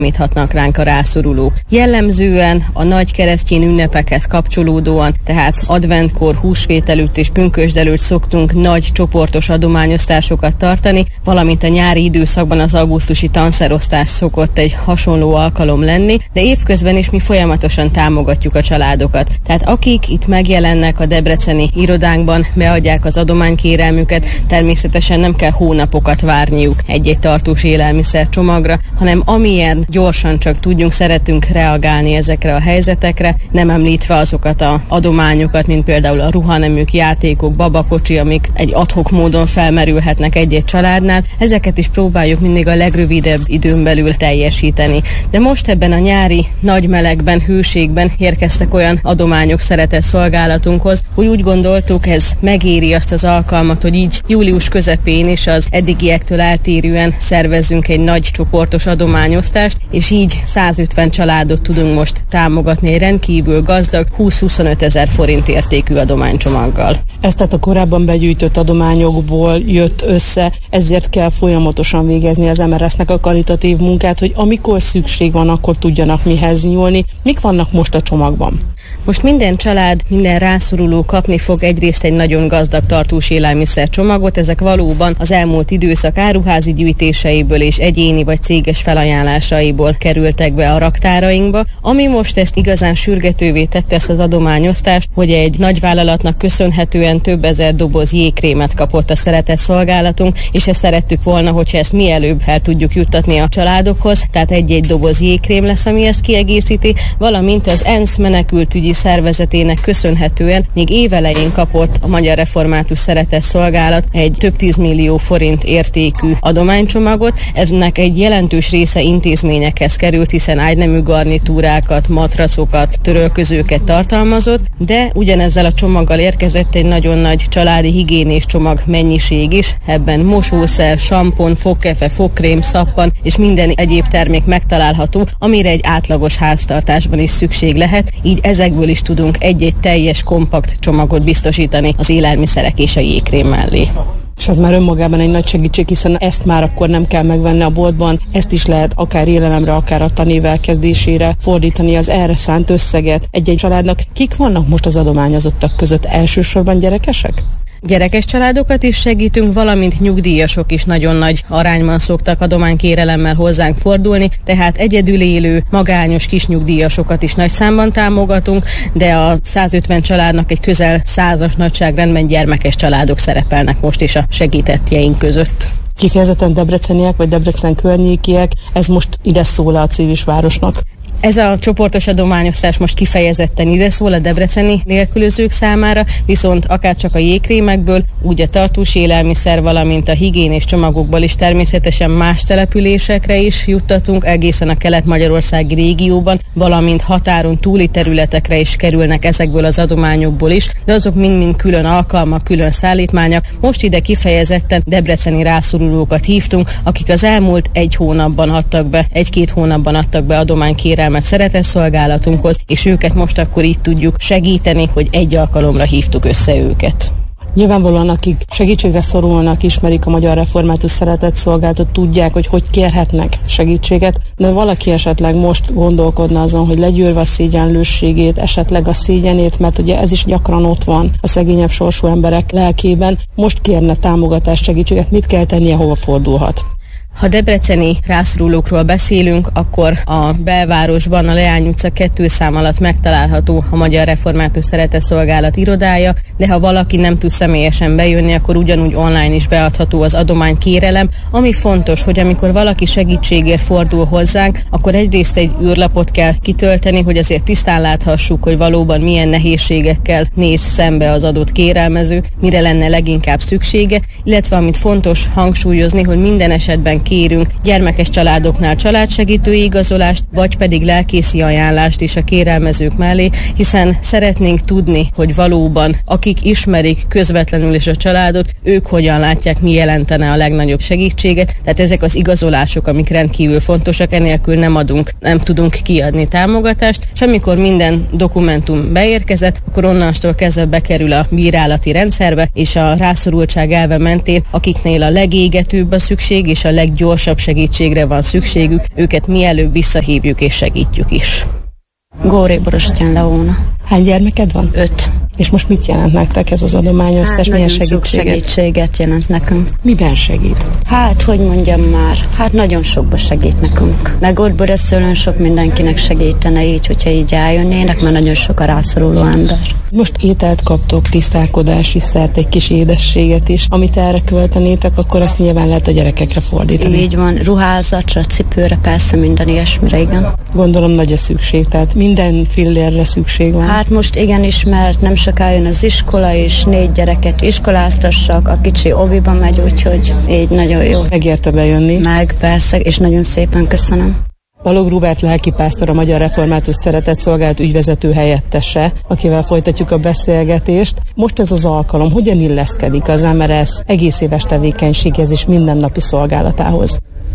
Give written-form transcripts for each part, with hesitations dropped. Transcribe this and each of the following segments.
számíthatnak ránk a rászorulók. Jellemzően a nagy keresztény ünnepekhez kapcsolódóan, tehát adventkor, húsvét előtt és pünkösd előtt szoktunk nagy csoportos adományosztásokat tartani, valamint a nyári időszakban az augusztusi tanszerosztás szokott egy hasonló alkalom lenni, de évközben is mi folyamatosan támogatjuk a családokat. Tehát akik itt megjelennek a debreceni irodánkban, beadják az adománykérelmüket, természetesen nem kell hónapokat várniuk egy-egy tartós élelmiszer csomagra, hanem amilyen gyorsan csak tudjunk, szeretünk reagálni ezekre a helyzetekre, nem említve azokat az adományokat, mint például a ruhaneműk, játékok, babakocsi, amik egy ad-hoc módon felmerülhetnek egy-egy családnál. Ezeket is próbáljuk mindig a legrövidebb időn belül teljesíteni. De most ebben a nyári nagy melegben, hőségben érkeztek olyan adományok szeretett szolgálatunkhoz, hogy úgy gondoltuk, ez megéri azt az alkalmat, hogy így július közepén is az eddigiektől eltérően szervezzünk egy nagy csoportos adományosztást, és így 150 családot tudunk most támogatni egy rendkívül gazdag 20-25 ezer forint értékű adománycsomaggal. Ez tehát a korábban begyűjtött adományokból jött össze, ezért kell folyamatosan végezni az MRS-nek a karitatív munkát, hogy amikor szükség van, akkor tudjanak mihez nyúlni. Mik vannak most a csomagban? Most minden család, minden rászoruló kapni fog egyrészt egy nagyon gazdag tartós élelmiszer csomagot. Ezek valóban az elmúlt időszak áruházi gyűjtéseiből és egyéni vagy céges felajánlásaiból kerültek be a raktárainkba. Ami most ezt igazán sürgetővé tette, ezt az adományosztást, hogy egy nagyvállalatnak köszönhetően több ezer doboz jégkrémet kapott a szeretett szolgálatunk, és ezt szerettük volna, hogyha ezt mielőbb el tudjuk juttatni a családokhoz, tehát egy-egy doboz jégkrém lesz, ami ezt kiegészíti, valamint az ENSZ menekültügyi szervezetének köszönhetően még évelején kapott a Magyar Református Szeretett Szolgálat egy több 10 millió forint értékű adománycsomagot. Eznek egy jelentős része intézményekhez került, hiszen ágynemű garnitúrákat, matraszokat, törölközőket tartalmazott, de ugyanezzel a csomaggal érkezett egy nagyon nagy családi higiénés csomag mennyiség is. Ebben mosószer, sampon, fogkefe, fogkrém, szappan és minden egyéb termék megtalálható, amire egy átlagos háztartásban is szükség lehet, így ezekből is tudunk egy-egy teljes kompakt csomagot biztosítani az élelmiszerek és a jégkrém mellé. És ez már önmagában egy nagy segítség, hiszen ezt már akkor nem kell megvenni a boltban, ezt is lehet akár élelemre, akár a tanév kezdésére fordítani az erre szánt összeget egy-egy családnak. Kik vannak most az adományozottak között? Elsősorban gyerekesek? Gyerekes családokat is segítünk, valamint nyugdíjasok is nagyon nagy arányban szoktak adománykérelemmel hozzánk fordulni, tehát egyedül élő, magányos kisnyugdíjasokat is nagy számban támogatunk, de a 150 családnak egy közel 100-as nagyságrendben gyermekes családok szerepelnek most is a segítettjeink között. Kifejezetten debreceniek vagy Debrecen környékiek, ez most ide szól a civilvárosnak? Ez a csoportos adományosztás most kifejezetten ide szól a debreceni nélkülözők számára, viszont akár csak a jégkrémekből, úgy a tartós élelmiszer, valamint a higiénés csomagokból is természetesen más településekre is juttatunk, egészen a kelet-magyarországi régióban, valamint határon túli területekre is kerülnek ezekből az adományokból is, de azok mind-mind külön alkalmak, külön szállítmányak. Most ide kifejezetten debreceni rászorulókat hívtunk, akik az elmúlt egy-két hónapban adtak be adománykérelmet szeretett szolgálatunkhoz, és őket most akkor így tudjuk segíteni, hogy egy alkalomra hívtuk össze őket. Nyilvánvalóan, akik segítségre szorulnak, ismerik a Magyar Református Szeretett Szolgálatot, tudják, hogy kérhetnek segítséget, de valaki esetleg most gondolkodna azon, hogy legyűrve a szégyenlősségét, esetleg a szégyenét, mert ugye ez is gyakran ott van a szegényebb sorsú emberek lelkében, most kérne támogatást, segítséget, mit kell tennie, hova fordulhat? Ha debreceni rászorulókról beszélünk, akkor a belvárosban a Leány utca 2 szám alatt megtalálható a Magyar Református Szeretett Szolgálat irodája, de ha valaki nem tud személyesen bejönni, akkor ugyanúgy online is beadható az adománykérelem. Ami fontos, hogy amikor valaki segítségért fordul hozzánk, akkor egyrészt egy űrlapot kell kitölteni, hogy azért tisztán láthassuk, hogy valóban milyen nehézségekkel néz szembe az adott kérelmező, mire lenne leginkább szüksége, illetve amit fontos hangsúlyozni, hogy minden esetben kérünk gyermekes családoknál családsegítői igazolást, vagy pedig lelkészi ajánlást is a kérelmezők mellé, hiszen szeretnénk tudni, hogy valóban akik ismerik közvetlenül is a családot, ők hogyan látják, mi jelentene a legnagyobb segítséget. Tehát ezek az igazolások, amik rendkívül fontosak, enélkül nem tudunk kiadni támogatást, és amikor minden dokumentum beérkezett, akkor onnantól kezdve bekerül a bírálati rendszerbe, és a rászorultság elve mentén, akiknél a legégetőbb a szükség, és a leggyorsabb segítségre van szükségük, őket mielőbb visszahívjuk és segítjük is. Góri Borostyán Leóna. Hány gyermeked van? 5. És most mit jelent nektek ez az adományosztás? Milyen segítséget jelent nekünk. Miben segít? Hogy mondjam már, nagyon sokba segít nekünk. Meg ott Boreszőlön sok mindenkinek segítene így, hogyha így eljönnének, mert nagyon sok a rászoruló ember. Most ételt kaptok, tisztálkodási szert, egy kis édességet is. Amit erre költenétek, akkor azt nyilván lehet a gyerekekre fordítani. Így van, ruházatra, cipőre, persze minden ilyesmire, igen. Gondolom nagy a szükség, tehát minden fillérre szükség van. Most igenis, mert nem soká jön az iskola is, 4 gyereket iskoláztassak, a kicsi obiba megy, úgyhogy így nagyon jó. Megérte bejönni? Meg, persze, és nagyon szépen köszönöm. Balogh Róbert lelkipásztor, a Magyar Református Szeretetszolgálat ügyvezető helyettese, akivel folytatjuk a beszélgetést. Most ez az alkalom hogyan illeszkedik az MRS egész éves tevékenységhez és mindennapi szolgálatához?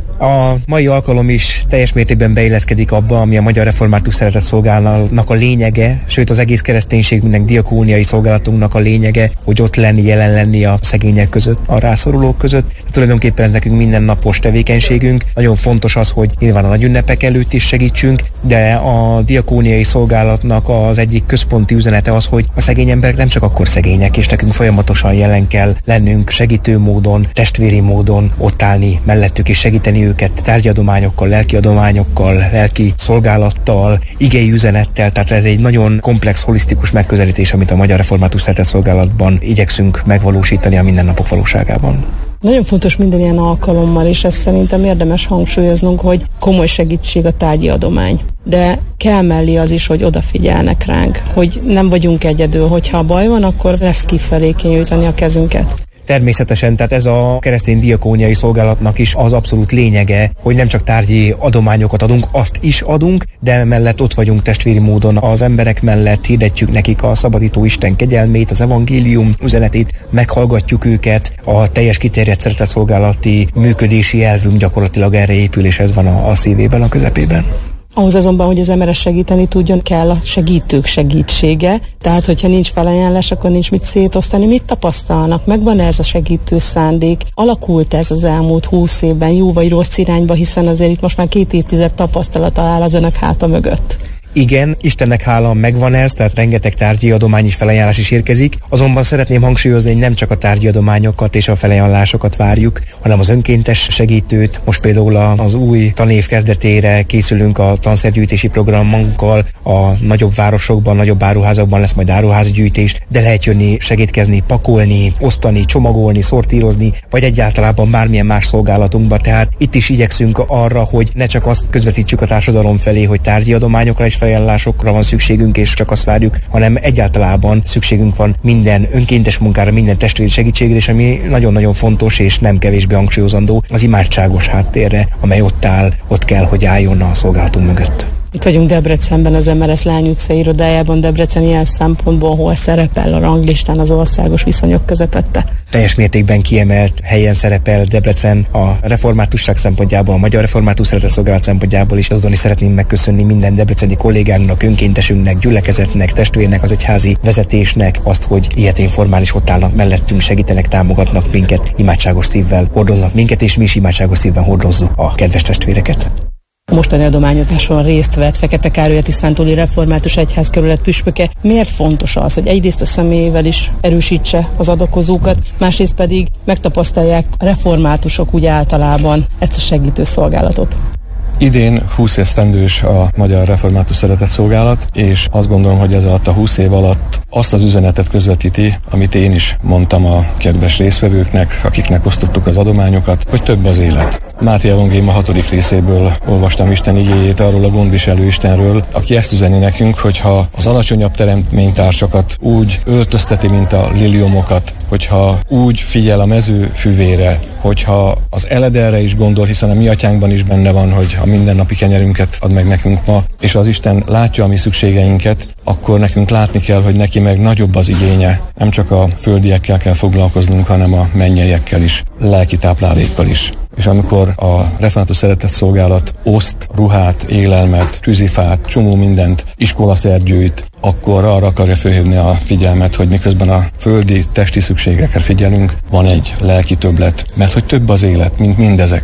A mai alkalom is teljes mértékben beilleszkedik abba, ami a Magyar Református Szeretetszolgálatnak a lényege, sőt az egész kereszténységünknek, diakóniai szolgálatunknak a lényege, hogy ott lenni, jelen lenni a szegények között, a rászorulók között. De tulajdonképpen ez nekünk mindennapos tevékenységünk. Nagyon fontos az, hogy nyilván a nagy ünnepek előtt is segítsünk, de a diakóniai szolgálatnak az egyik központi üzenete az, hogy a szegény emberek nem csak akkor szegények, és nekünk folyamatosan jelen kell lennünk, segítő módon, testvéri módon ott állni mellettük és segíteni őket tárgyadományokkal, lelki adományokkal, lelki szolgálattal, igei üzenettel, tehát ez egy nagyon komplex, holisztikus megközelítés, amit a Magyar Református Szeretetszolgálatban igyekszünk megvalósítani a mindennapok valóságában. Nagyon fontos minden ilyen alkalommal, és ezt szerintem érdemes hangsúlyoznunk, hogy komoly segítség a tárgyi adomány. De kell mellé az is, hogy odafigyelnek ránk, hogy nem vagyunk egyedül, hogyha baj van, akkor lesz kifelé kinyújtani a kezünket. Természetesen, tehát ez a keresztény diakóniai szolgálatnak is az abszolút lényege, hogy nem csak tárgyi adományokat adunk, azt is adunk, de emellett ott vagyunk testvéri módon az emberek mellett, hirdetjük nekik a szabadító Isten kegyelmét, az evangélium üzenetét, meghallgatjuk őket, a teljes kiterjedt szeretetszolgálati működési elvünk gyakorlatilag erre épül, és ez van a szívében, a közepében. Ahhoz azonban, hogy az MRS segíteni tudjon, kell a segítők segítsége. Tehát, hogyha nincs felajánlás, akkor nincs mit szétosztani. Mit tapasztalnak? Megvan ez a segítő szándék? Alakult ez az elmúlt 20 évben jó vagy rossz irányba, hiszen azért itt most már 2 évtized tapasztalata áll az önök háta mögött. Igen, Istennek hála megvan ez, tehát rengeteg tárgyi adomány és felajánlás is érkezik. Azonban szeretném hangsúlyozni, hogy nem csak a tárgyi adományokat és a felajánlásokat várjuk, hanem az önkéntes segítőt. Most például az új tanév kezdetére készülünk a tanszergyűjtési programunkkal. A nagyobb városokban, nagyobb áruházakban lesz majd áruházgyűjtés, de lehet jönni, segítkezni, pakolni, osztani, csomagolni, szortírozni, vagy egyáltalán bármilyen más szolgálatunkba. Tehát itt is igyekszünk arra, hogy ne csak azt közvetítsük a társadalom felé, hogy tárgyi adományokra és felajánlásokra van szükségünk, és csak azt várjuk, hanem egyáltalában szükségünk van minden önkéntes munkára, minden testvéri segítségre, és ami nagyon-nagyon fontos, és nem kevésbé hangsúlyozandó, az imádságos háttérre, amely ott áll, ott kell, hogy álljon a szolgálatunk mögött. Itt vagyunk Debrecenben, az MRS Lány utcai irodájában. Debrecen ilyen szempontból hol szerepel a ranglistán az országos viszonyok közepette? Teljes mértékben kiemelt helyen szerepel Debrecen a reformátusság szempontjából, a Magyar Református Szeretetszolgálat szempontjából is. Azon is szeretném megköszönni minden debreceni kollégánknak, önkéntesünknek, gyülekezetnek, testvérnek, az egyházi vezetésnek azt, hogy ilyetén formán is ott állnak mellettünk, segítenek, támogatnak minket, imádságos szívvel hordoznak minket, és mi is imádságos szívben hordozzuk a kedves testvéreket. A mostani adományozáson részt vett Fekete-Károly Tiszántúli Református Egyházkerület püspöke. Miért fontos az, hogy egyrészt a személyével is erősítse az adakozókat, másrészt pedig megtapasztalják a reformátusok úgy általában ezt a segítő szolgálatot? Idén 20 esztendős a Magyar Református Szeretetszolgálat, és azt gondolom, hogy ez alatt a 20 év alatt azt az üzenetet közvetíti, amit én is mondtam a kedves résztvevőknek, akiknek osztottuk az adományokat, hogy több az élet. Máté evangélium a 6. részéből olvastam Isten igéjét arról a gondviselő Istenről, aki ezt üzeni nekünk, hogyha az alacsonyabb teremtménytársakat úgy öltözteti, mint a liliomokat, hogyha úgy figyel a mező füvére, hogyha az eledelre is gondol, hiszen a mi atyánkban is benne van, hogy a mindennapi kenyerünket ad meg nekünk ma, és az Isten látja a mi szükségeinket, akkor nekünk látni kell, hogy neki meg nagyobb az igénye. Nem csak a földiekkel kell foglalkoznunk, hanem a mennyeiekkel is, lelki táplálékkal is. És amikor a Református Szeretetszolgálat oszt ruhát, élelmet, tűzifát, csomó mindent, iskolaszergyűjt, akkor arra akarja fölhívni a figyelmet, hogy miközben a földi, testi szükségekre figyelünk, van egy lelki többlet, mert hogy több az élet, mint mindezek.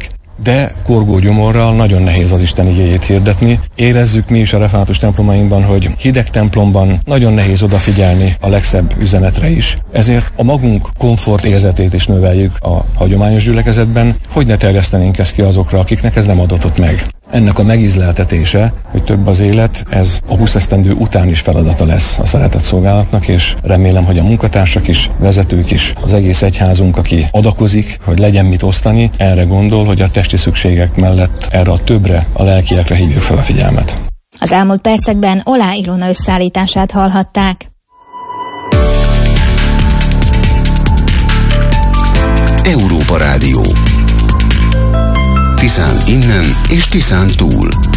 de korgó gyomorral nagyon nehéz az Isten igéjét hirdetni. Érezzük mi is a református templomainkban, hogy hideg templomban nagyon nehéz odafigyelni a legszebb üzenetre is. Ezért a magunk komfort érzetét is növeljük a hagyományos gyülekezetben, hogy ne terjesztenénk ezt ki azokra, akiknek ez nem adatott meg. Ennek a megízleltetése, hogy több az élet, ez a 20 esztendő után is feladata lesz a szeretett szolgálatnak, és remélem, hogy a munkatársak is, vezetők is, az egész egyházunk, aki adakozik, hogy legyen mit osztani, erre gondol, hogy a testi szükségek mellett erre a többre, a lelkiekre hívjuk fel a figyelmet. Az elmúlt percekben Olá Ilona összeállítását hallhatták. Európa Rádió. Tiszán innen és Tiszán túl.